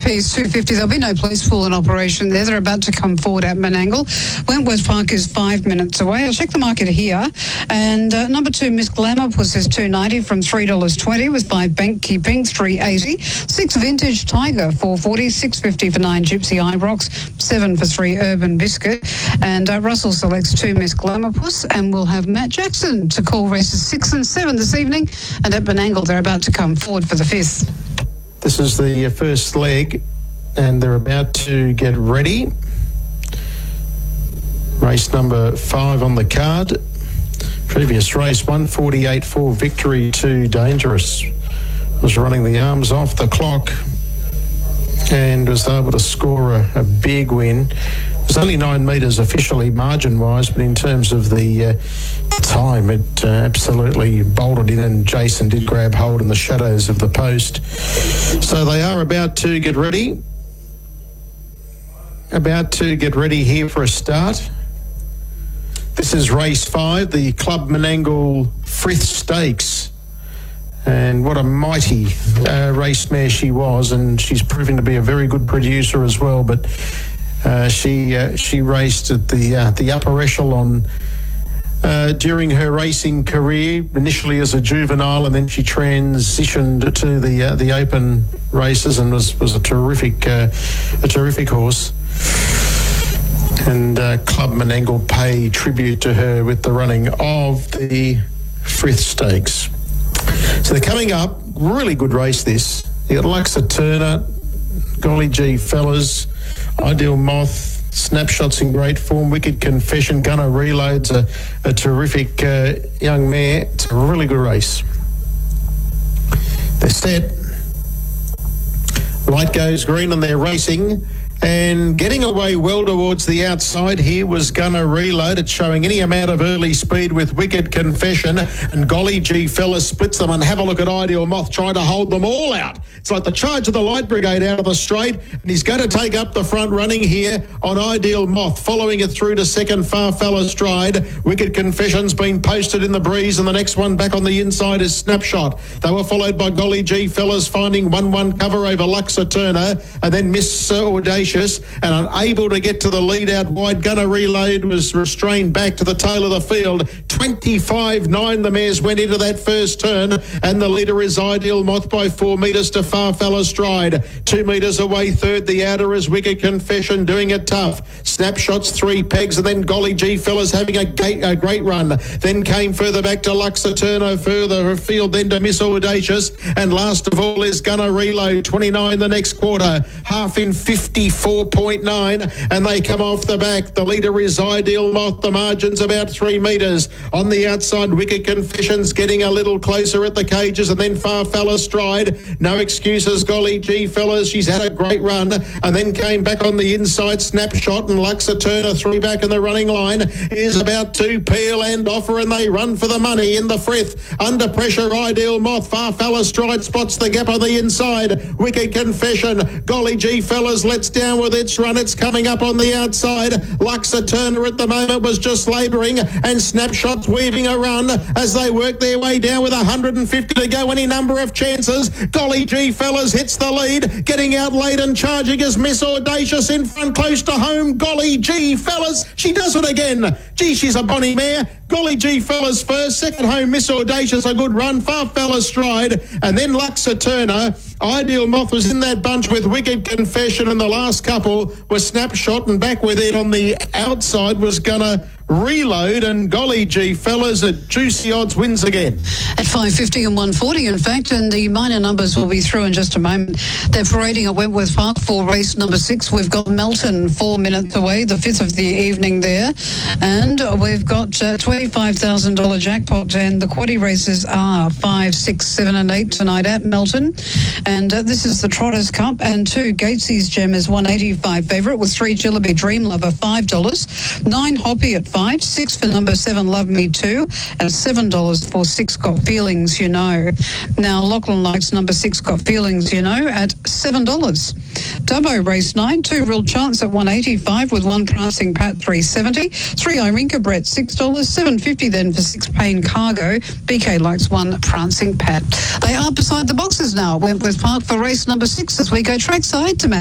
Piece 250. There'll be no police pool in operation there. They're about to come forward at Menangle. Wentworth Park is 5 minutes away. I'll check the market here. And number 2, Miss Glamour Puss is $2.90 from $3.20 with 5 bank keeping, $3.80. 6 Vintage Tiger, $4.40. $6.50 for 9 Gypsy Ibrox, $7 for 3 Urban Biscuit. And Russell selects 2 Miss Glamour Puss, and we'll have Matt Jackson to call races 6 and 7 this evening. And at Menangle, they're about to come forward for the 5th. This is the first leg, and they're about to get ready. Race number 5 on the card. Previous race, 148.4 Victory to Dangerous. Was running the arms off the clock and was able to score a big win. It was only 9 metres officially margin-wise, but in terms of the time, it absolutely bolted in, and Jason did grab hold in the shadows of the post. So they are about to get ready. About to get ready here for a start. This is race 5, the Club Menangle Frith Stakes. And what a mighty race mare she was, and she's proving to be a very good producer as well. But she raced at the upper echelon during her racing career, initially as a juvenile, and then she transitioned to the open races and was a terrific horse. And Club Menangle pay tribute to her with the running of the Frith Stakes. So they're coming up, really good race this. You got Luxa Turner, Golly G Fellas, Ideal Moth, Snapshots in great form, Wicked Confession, Gunner Reload's a terrific young mare. It's a really good race. They're set. Light goes green and they're racing. And getting away well towards the outside here was Gunner Reload. It's showing any amount of early speed with Wicked Confession, and Golly G Fella splits them. And have a look at Ideal Moth trying to hold them all out. It's like the charge of the Light Brigade out of the straight, and he's going to take up the front running here on Ideal Moth, following it through to second, Far Fella Stride. Wicked Confession's been posted in the breeze, and the next one back on the inside is Snapshot. They were followed by Golly G Fellas finding 1-1 cover over Luxa Turner, and then Miss Audacious, and unable to get to the lead out wide. Gunner Reload was restrained back to the tail of the field. 25.9 the mares went into that first turn, and the leader is Ideal Moth by 4 metres to Far Fella Stride. 2 metres away third, the outer is Wicked Confession doing it tough. Snapshots 3 pegs, and then Golly G Fellas having a great run. Then came further back to Luxa Turner, further afield then to Miss Audacious, and last of all is Gunner Reload. 29 the next quarter, half in 54.9, and they come off the back. The leader is Ideal Moth. The margin's about 3 metres. On the outside, Wicked Confession's getting a little closer at the cages, and then Far Fella Stride. No excuses, Golly G Fellas. She's had a great run, and then came back on the inside. Snapshot and Luxa Turner 3 back in the running line. Is about to peel and offer, and they run for the money in the Frith. Under pressure, Ideal Moth. Far Fella Stride spots the gap on the inside. Wicked Confession. Golly G Fellas lets down with its run. It's coming up on the outside. Luxa Turner at the moment was just labouring, and Snapshot's weaving a run as they work their way down with 150 to go. Any number of chances. Golly G Fellas hits the lead, getting out late and charging as Miss Audacious in front close to home. Golly G Fellas, she does it again. Gee, she's a bonny mare. Golly G Fellas first, second home Miss Audacious, a good run. Far Fella Stride, and then Luxa Turner. Ideal Moth was in that bunch with Wicked Confession, and the last couple was Snapshot, and back with it on the outside was Gunner Reload, and Golly G Fellas at juicy odds wins again. At 5.50 and 1.40, in fact, and the minor numbers will be through in just a moment. They're parading at Wentworth Park for race number 6. We've got Melton 4 minutes away, the 5th of the evening there, and we've got $25,000 jackpot, and the quaddy races are 5, 6, 7 and 8 tonight at Melton. And this is the Trotters Cup, and 2 Gatesy's Gem is $1.85 favourite, with 3 Jillaby Dream Lover $5, 9 Hoppy at 5, 6 for number 7 Love Me Too, and $7 for 6 Got Feelings You Know. Now Lachlan likes number 6 Got Feelings You Know at $7. Dubbo race 9, 2 Real Chance at $1.85 with 1 Prancing Pat $3.70, 3 Irinka Brett $6, $7.50 then for 6 Payne Cargo. BK likes 1 Prancing Pat. They are beside the boxes now at Wentworth Park for race number 6 as we go trackside to Matt